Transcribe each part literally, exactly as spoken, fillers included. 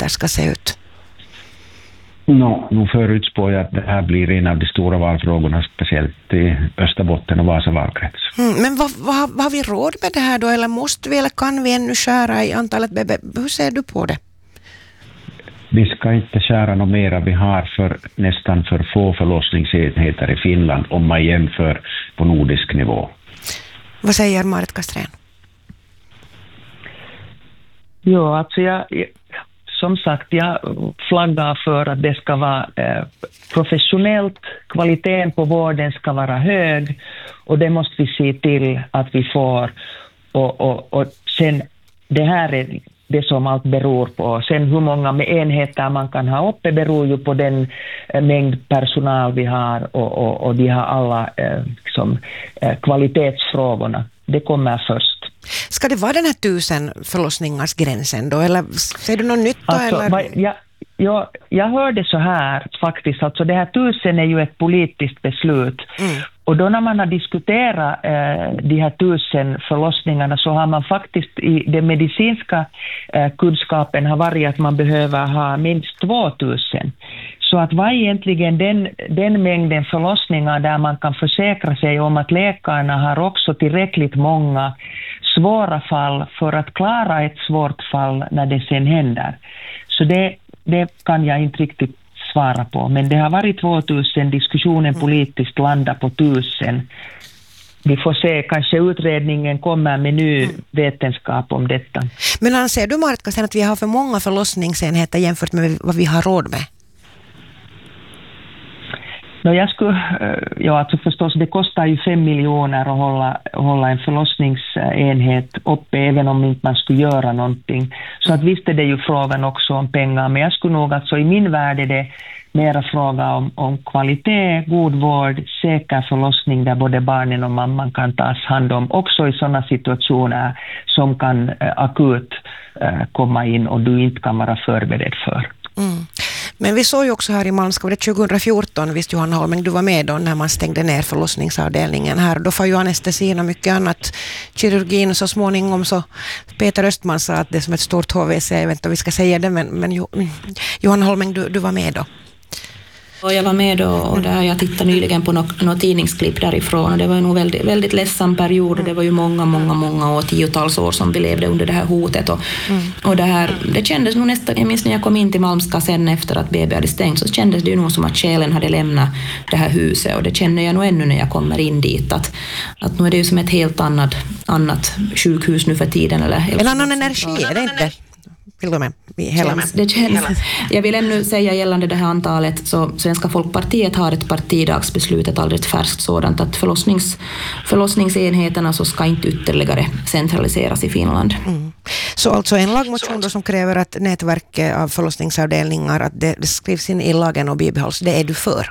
aborter ska se ut? No, nu förutspår jag att det här blir en av de stora valfrågorna, speciellt i Österbotten och Vasa valkrets. Mm, men vad, vad, vad har vi råd med det här då? Eller måste vi eller kan vi ännu skära i antalet bebé? Hur ser du på det? Vi ska inte skära något mera. Vi har för, nästan för få förlossningsenheter i Finland om man jämför på nordisk nivå. Vad säger Marit Castrén? Ja, alltså jag, som sagt, jag flaggar för att det ska vara eh, professionellt, kvaliteten på vården ska vara hög och det måste vi se till att vi får. Och, och, och sen, det här är det som allt beror på. Sen hur många enheter man kan ha uppe beror ju på den eh, mängd personal vi har och, och, och de har alla eh, liksom, eh, kvalitetsfrågorna. Det kommer först. Ska det vara den här tusen förlossningars gränsen då? Eller ser du något nytt då? Alltså, eller? Jag, jag, jag hörde så här faktiskt. Alltså det här tusen är ju ett politiskt beslut. Mm. Och då när man har diskuterat eh, de här tusen förlossningarna så har man faktiskt i den medicinska eh, kunskapen har varit att man behöver ha minst tvåtusen. Så att vad egentligen den, den mängden förlossningar där man kan försäkra sig om att läkarna har också tillräckligt många svåra fall för att klara ett svårt fall när det sen händer. Så det, det kan jag inte riktigt svara på. Men det har varit tvåtusen, diskussionen politiskt landar på tusen. Vi får se, kanske utredningen kommer med ny vetenskap om detta. Men anser du, Marit Castrén, att vi har för många förlossningsenheter jämfört med vad vi har råd med? No, jag skulle, ja, alltså förstås, det kostar ju fem miljoner att hålla, hålla en förlossningsenhet uppe även om inte man skulle göra någonting. Så att visst är det ju frågan också om pengar, men jag skulle nog alltså i min värld är det mera fråga om, om kvalitet, god vård, säker förlossning där både barnen och mamman kan tas hand om också i sådana situationer som kan äh, akut äh, komma in och du inte kan vara förberedd för. Mm. Men vi såg ju också här i Malmska, det tjugo fjorton, visst Johanna Holmeng, du var med då när man stängde ner förlossningsavdelningen här. Då var ju anestesin och mycket annat, kirurgin, så småningom så Peter Östman sa att det är som ett stort H V C, jag vet inte om vi ska säga det, men, men jo, Johanna Holmeng, du, du var med då. Och jag var med då och där jag tittade nyligen på något, något tidningsklipp därifrån och det var ju nog väldigt, väldigt ledsam period och det var ju många, många, många år, tiotals år som vi levde under det här hotet och, mm. och det här, det kändes nog nästan, jag minns när jag kom in till Malmska sen efter att B B hade stängt så kändes det ju nog som att själen hade lämnat det här huset och det känner jag nog ännu när jag kommer in dit att, att nu är det ju som ett helt annat, annat sjukhus nu för tiden. Eller, en annan energi, är det inte? Med, hela med. Det känns. Jag vill ännu säga gällande det här antalet så Svenska folkpartiet har ett partidagsbeslut, ett alldeles färskt sådant att förlossnings, förlossningsenheterna så ska inte ytterligare centraliseras i Finland. Mm. Så alltså en lagmotion då som kräver att nätverket av förlossningsavdelningar att det skrivs in i lagen och bibehålls, det är du för?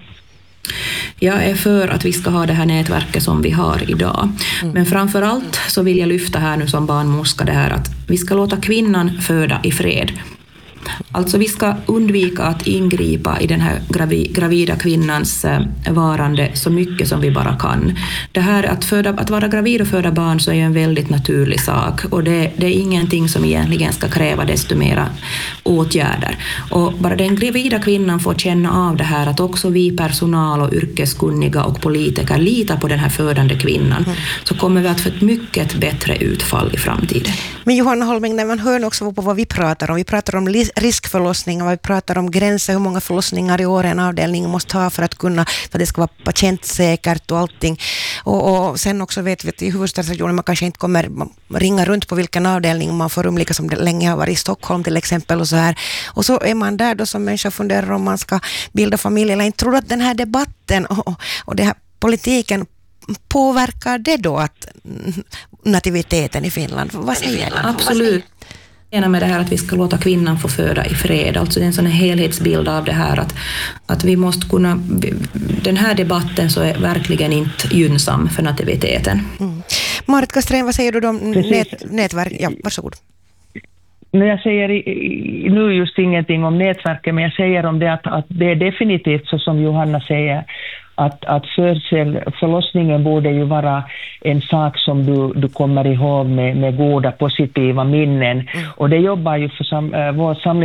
Jag är för att vi ska ha det här nätverket som vi har idag. Mm. Men framför allt så vill jag lyfta här nu som barnmorska det här att vi ska låta kvinnan föda i fred. Alltså vi ska undvika att ingripa i den här gravi, gravida kvinnans eh, varande så mycket som vi bara kan. Det här att, föda, att vara gravid och föda barn så är en väldigt naturlig sak och det, det är ingenting som egentligen ska kräva desto mera åtgärder. Och bara den gravida kvinnan får känna av det här att också vi personal och yrkeskunniga och politiker litar på den här födande kvinnan mm. så kommer vi att få ett mycket bättre utfall i framtiden. Men Johanna Holmeng, när man hör också på vad vi pratar om, vi pratar om riskförlossningar, vi pratar om gränser, hur många förlossningar i år en avdelning måste ha för att kunna, för att det ska vara patientsäkert och allting. Och, och sen också vet vi att i huvudstadsregionen man kanske inte kommer ringa runt på vilken avdelning man får rum, lika som det länge har varit i Stockholm till exempel och så här. Och så är man där då som människa funderar om man ska bilda familj eller inte. Tror du att den här debatten och, och det här politiken påverkar det då att nativiteten i Finland? Vad säger du? Absolut. Ena med det här att vi ska låta kvinnan få föda i fred. Alltså det är en sån här helhetsbild av det här att, att vi måste kunna... Den här debatten så är verkligen inte gynnsam för nativiteten. Mm. Marit Castrén, vad säger du om nät, nätverk? Ja, varsågod. Jag säger nu just ingenting om nätverket, men jag säger om det att, att det är definitivt så som Johanna säger att, att födsel, förlossningen borde ju vara en sak som du, du kommer ihåg med, med goda positiva minnen. Mm. Och det jobbar ju för sam, vår samling